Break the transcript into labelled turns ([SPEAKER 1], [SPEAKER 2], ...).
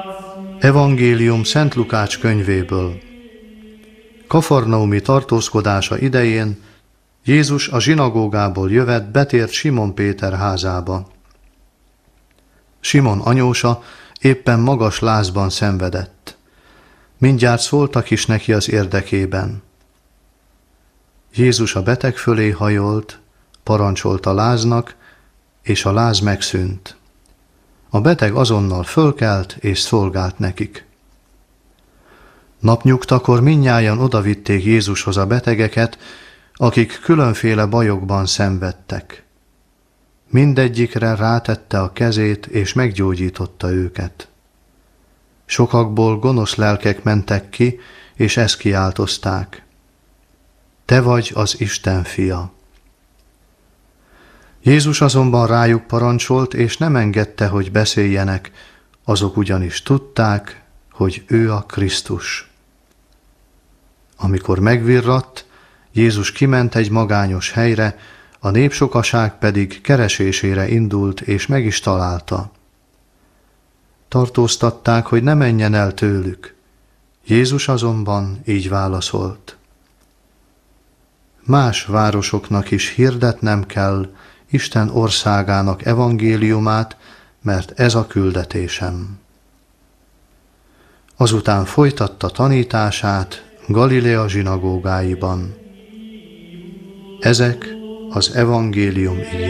[SPEAKER 1] Evangélium Szent Lukács könyvéből. Kafarnaumi tartózkodása idején Jézus a zsinagógából jövet, betért Simon Péter házába. Simon anyósa éppen magas lázban szenvedett. Mindjárt szóltak is neki az érdekében. Jézus a beteg fölé hajolt, parancsolt a láznak, és a láz megszűnt. A beteg azonnal fölkelt és szolgált nekik. Napnyugtakor mindnyájan odavitték Jézushoz a betegeket, akik különféle bajokban szenvedtek. Mindegyikre rátette a kezét és meggyógyította őket. Sokakból gonosz lelkek mentek ki, és ezt kiáltozták: Te vagy az Isten fia. Jézus azonban rájuk parancsolt, és nem engedte, hogy beszéljenek, azok ugyanis tudták, hogy ő a Krisztus. Amikor megvirratt, Jézus kiment egy magányos helyre, a népsokaság pedig keresésére indult, és meg is találta. Tartóztatták, hogy ne menjen el tőlük. Jézus azonban így válaszolt: Más városoknak is hirdetnem kell Isten országának evangéliumát, mert ez a küldetésem. Azután folytatta tanítását Galilea zsinagógáiban. Ezek az evangélium igéi.